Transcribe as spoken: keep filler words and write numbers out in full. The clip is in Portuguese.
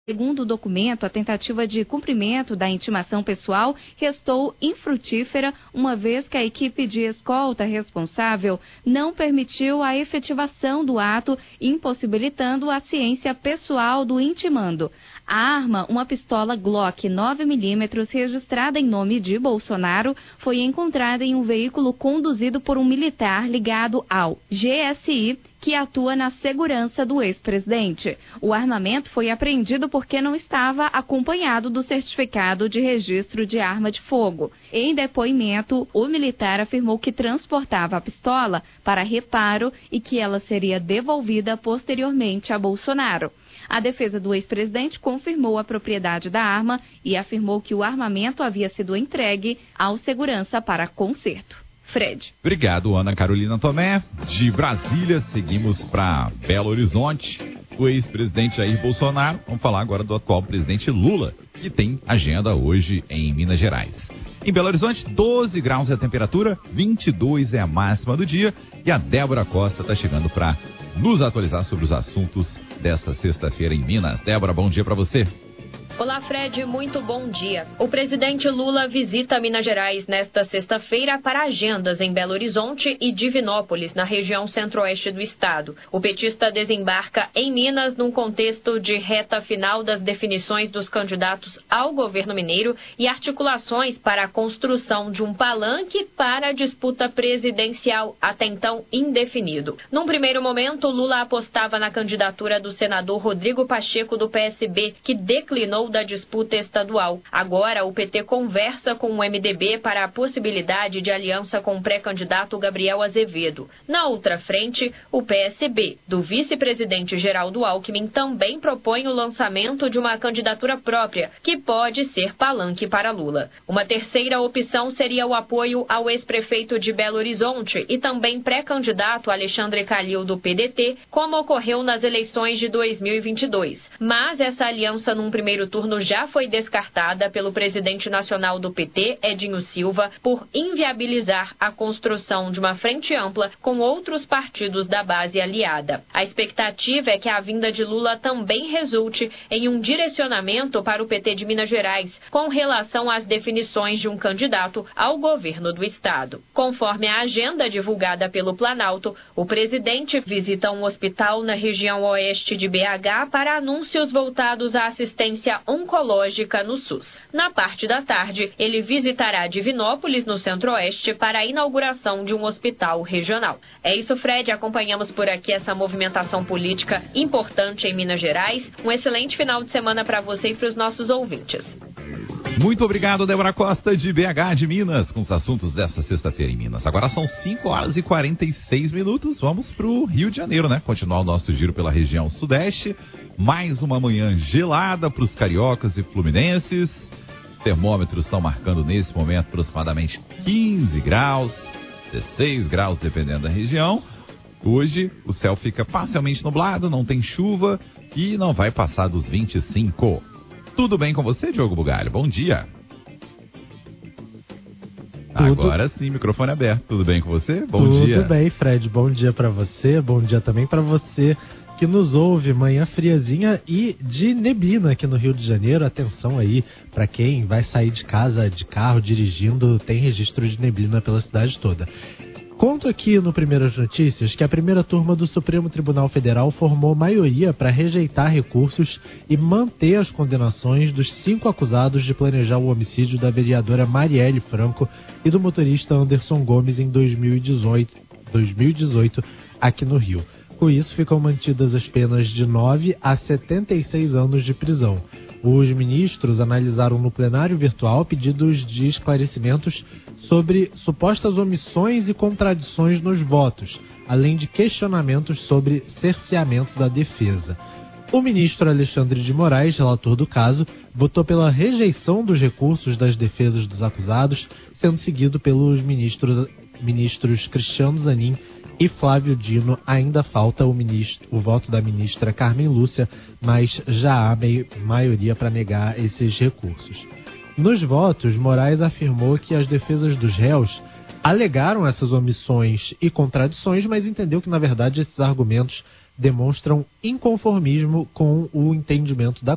Segundo o documento, a tentativa de cumprimento da intimação pessoal restou infrutífera, uma vez que a equipe de escolta responsável não permitiu a efetivação do ato, impossibilitando a ciência pessoal do intimando. A arma, uma pistola Glock nove milímetros registrada em nome de Bolsonaro, foi encontrada em um veículo conduzido por um militar ligado ao G S I, que atua na segurança do ex-presidente. O armamento foi apreendido porque não estava acompanhado do certificado de registro de arma de fogo. Em depoimento, o militar afirmou que transportava a pistola para reparo e que ela seria devolvida posteriormente a Bolsonaro. A defesa do ex-presidente confirmou a propriedade da arma e afirmou que o armamento havia sido entregue ao segurança para conserto. Fred. Obrigado, Ana Carolina Tomé. De Brasília, seguimos para Belo Horizonte. O ex-presidente Jair Bolsonaro. Vamos falar agora do atual presidente Lula, que tem agenda hoje em Minas Gerais. Em Belo Horizonte, doze graus é a temperatura, vinte e dois é a máxima do dia. E a Débora Costa está chegando para nos atualizar sobre os assuntos dessa sexta-feira em Minas. Débora, bom dia para você. Olá, Fred, muito bom dia. O presidente Lula visita Minas Gerais nesta sexta-feira para agendas em Belo Horizonte e Divinópolis, na região centro-oeste do estado. O petista desembarca em Minas num contexto de reta final das definições dos candidatos ao governo mineiro e articulações para a construção de um palanque para a disputa presidencial, até então indefinido. Num primeiro momento, Lula apostava na candidatura do senador Rodrigo Pacheco, do P S B, que declinou da disputa estadual. Agora, o P T conversa com o M D B para a possibilidade de aliança com o pré-candidato Gabriel Azevedo. Na outra frente, o P S B, do vice-presidente Geraldo Alckmin, também propõe o lançamento de uma candidatura própria, que pode ser palanque para Lula. Uma terceira opção seria o apoio ao ex-prefeito de Belo Horizonte e também pré-candidato Alexandre Calil, do P D T, como ocorreu nas eleições de dois mil e vinte e dois. Mas essa aliança, num primeiro turno, já foi descartada pelo presidente nacional do P T, Edinho Silva, por inviabilizar a construção de uma frente ampla com outros partidos da base aliada. A expectativa é que a vinda de Lula também resulte em um direcionamento para o P T de Minas Gerais, com relação às definições de um candidato ao governo do estado. Conforme a agenda divulgada pelo Planalto, o presidente visita um hospital na região oeste de B H para anúncios voltados à assistência oncológica no SUS. Na parte da tarde, ele visitará Divinópolis, no centro-oeste, para a inauguração de um hospital regional. É isso, Fred. Acompanhamos por aqui essa movimentação política importante em Minas Gerais. Um excelente final de semana para você e para os nossos ouvintes. Muito obrigado, Débora Costa, de B H, de Minas, com os assuntos desta sexta-feira em Minas. Agora são cinco horas e quarenta e seis minutos. Vamos para o Rio de Janeiro, né? Continuar o nosso giro pela região sudeste. Mais uma manhã gelada para os cariocas e fluminenses. Os termômetros estão marcando nesse momento aproximadamente quinze graus, dezesseis graus, dependendo da região. Hoje o céu fica parcialmente nublado, não tem chuva e não vai passar dos vinte e cinco. Tudo bem com você, Diogo Bugalho? Bom dia. Tudo. Agora sim, microfone aberto. Tudo bem com você? Bom Tudo dia. Tudo bem, Fred. Bom dia para você. Bom dia também para você que nos ouve. Manhã friazinha e de neblina aqui no Rio de Janeiro. Atenção aí para quem vai sair de casa de carro dirigindo. Tem registro de neblina pela cidade toda. Conto aqui no Primeiras Notícias que a primeira turma do Supremo Tribunal Federal formou maioria para rejeitar recursos e manter as condenações dos cinco acusados de planejar o homicídio da vereadora Marielle Franco e do motorista Anderson Gomes em dois mil e dezoito, dois mil e dezoito aqui no Rio. Com isso, ficam mantidas as penas de nove a setenta e seis anos de prisão. Os ministros analisaram no plenário virtual pedidos de esclarecimentos sobre supostas omissões e contradições nos votos, além de questionamentos sobre cerceamento da defesa. O ministro Alexandre de Moraes, relator do caso, votou pela rejeição dos recursos das defesas dos acusados, sendo seguido pelos ministros, ministros Cristiano Zanin e Flávio Dino. Ainda falta o, ministro, o voto da ministra Carmen Lúcia, mas já há maioria para negar esses recursos. Nos votos, Moraes afirmou que as defesas dos réus alegaram essas omissões e contradições, mas entendeu que, na verdade, esses argumentos demonstram inconformismo com o entendimento da